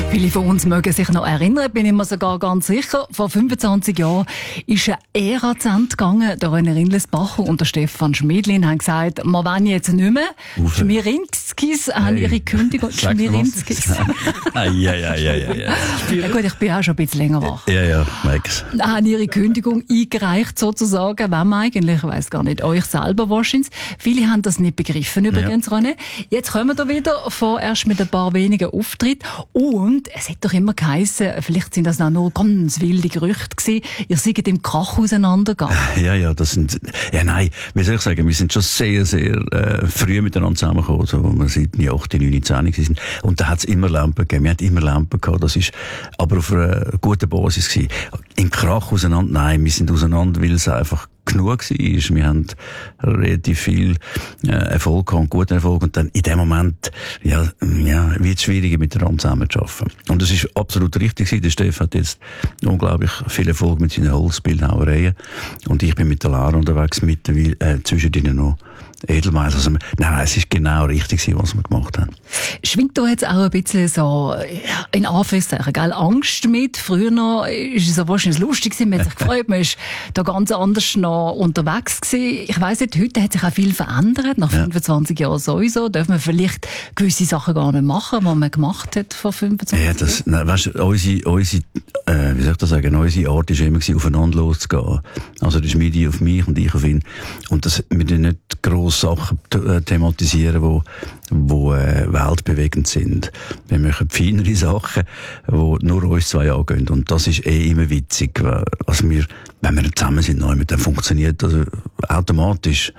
Viele von uns mögen sich noch erinnern, bin ich mir sogar ganz sicher. Vor 25 Jahren ist eine Ära zu Ende gegangen. Der René Rindlesbacher und der Stefan Schmidlin haben gesagt, wir wollen jetzt nicht mehr. Schmirinskis haben ihre Kündigung. Schmirinskis. Ja. Ja gut, ich bin auch schon ein bisschen länger wach. Ja, Max. Haben ihre Kündigung eingereicht sozusagen. Wem eigentlich? Ich weiss gar nicht. Euch selber wahrscheinlich. Viele haben das nicht begriffen übrigens, René. Jetzt kommen wir wieder, vorerst mit ein paar wenigen Auftritten. Und es hat doch immer geheissen, vielleicht sind das auch nur ganz wilde Gerüchte gewesen, ihr seid im Krach auseinandergegangen. Ja, das sind, nein, wie soll ich sagen, wir sind schon sehr, sehr früh miteinander zusammengekommen, so, wo wir seit 8, 9, 10 sind. Und da hat es immer Lampen gegeben. Wir hatten immer Lampen gehabt. Das ist aber auf einer guten Basis gewesen. Im Krach auseinander, nein, wir sind auseinander, weil es einfach genug war. Wir haben relativ viel Erfolg gehabt, guten Erfolg. Und dann in dem Moment, wird es schwieriger, miteinander zusammenzuarbeiten. Und das ist absolut richtig gewesen. Der Steff hat jetzt unglaublich viel Erfolg mit seinen Holzbildhauereien. Und ich bin mit der Lara unterwegs, zwischen ihnen noch Edelmeiss. Also, nein, es ist genau richtig gewesen, was wir gemacht haben. Schwingt da jetzt auch ein bisschen so, in Anführungszeichen, gell, Angst mit? Früher noch ist es so wahrscheinlich lustig gewesen, man hat sich gefreut, man ist da ganz anders noch unterwegs gewesen. Ich weiss nicht, heute hat sich auch viel verändert, nach 25 Jahren sowieso. Darf man vielleicht gewisse Sachen gar nicht machen, die man gemacht hat vor 25 Jahren? Weißt du, unsere Art war immer, aufeinander loszugehen. Also, der Schmiedi auf mich und ich auf ihn. Und das, wir nicht grosse Sachen thematisieren, die weltbewegend sind. Wir machen feinere Sachen, die nur uns zwei angehen. Und das ist immer witzig. Also wenn wir zusammen sind, dann funktioniert das automatisch.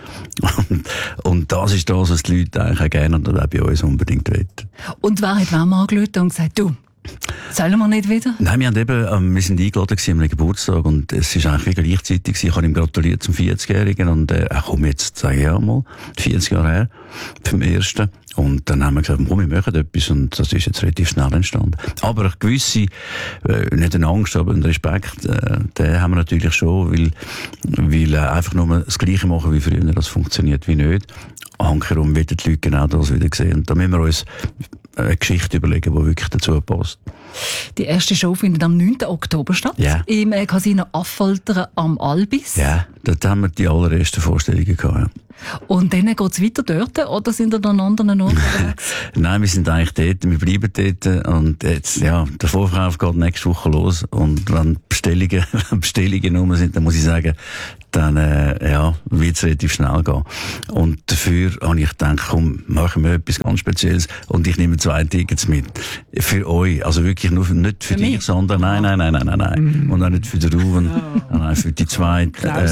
Und das ist das, was die Leute eigentlich auch gerne und auch bei uns unbedingt wollen. Und wer hat wem angerufen und gesagt, du, sollen wir nicht wieder? Nein, wir sind eingeladen an einem Geburtstag und es ist eigentlich wie gleichzeitig. Ich habe ihm gratuliert zum 40-Jährigen und komm, jetzt sage ich auch mal, 40 Jahre her, vom ersten. Und dann haben wir gesagt, wir machen etwas und das ist jetzt relativ schnell entstanden. Aber eine gewisse, nicht eine Angst, aber einen Respekt, den haben wir natürlich schon, weil einfach nur das Gleiche machen wie früher, das funktioniert wie nicht. Hankerum werden die Leute genau das wieder sehen. Und da müssen wir uns eine Geschichte überlegen, die wirklich dazu passt. Die erste Show findet am 9. Oktober statt. Ja. Im Casino Affoltern am Albis. Ja, dort haben wir die allerersten Vorstellungen gehabt. Ja. Und dann geht's weiter dort, oder sind ihr dann an anderen Orten unterwegs? Nein, wir sind eigentlich dort, wir bleiben dort. Und jetzt, der Vorverkauf geht nächste Woche los. Und wenn Bestellungen rum sind, dann muss ich sagen, dann, wird es relativ schnell gehen. Und dafür habe ich gedacht, komm, machen wir etwas ganz Spezielles. Und ich nehme 2 Tickets mit. Für euch. Also wirklich nur, nicht für dich, sondern, nein. Und auch nicht für den Ruben. Nein, für die zwei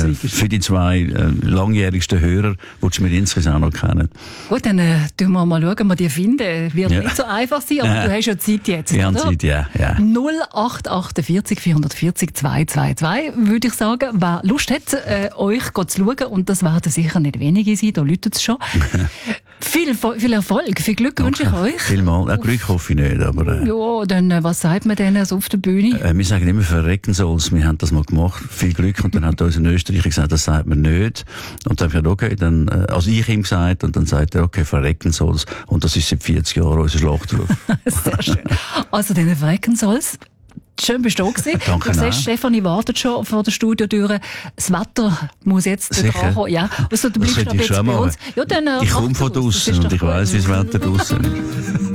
langjährigsten Hörer, die wir insgesamt auch noch kennen. Gut, dann tun wir mal schauen, ob wir die finden. Wird nicht so einfach sein, aber du hast ja Zeit jetzt, oder? Ja, Zeit, ja. 0848 440 222, würde ich sagen. Wer Lust hat, euch zu schauen, und das werden sicher nicht wenige sein, da läutet es schon. Viel Erfolg, viel Glück wünsche ich euch. Vielmal. Glück hoffe ich nicht, aber... Ja, dann, was sagt man denn so auf der Bühne? Wir sagen immer, verrecken soll's. Wir haben das mal gemacht. Viel Glück. Und dann hat uns ein Österreicher gesagt, das sagt man nicht. Und dann habe ich gesagt, okay, dann, also ich ihm gesagt, und dann sagt er, okay, verrecken soll's. Und das ist seit 40 Jahren unser Schlachtruf. Sehr schön. Also, dann verrecken soll's. Schön bist du gewesen. Danke. Du siehst, Stefanie wartet schon vor der Studiotür. Das Wetter muss jetzt drankommen. Ja. Also, du bleibst noch ein bisschen bei uns. Ja, dann, ich komme von draussen und ich weiss, wie das Wetter draussen ist.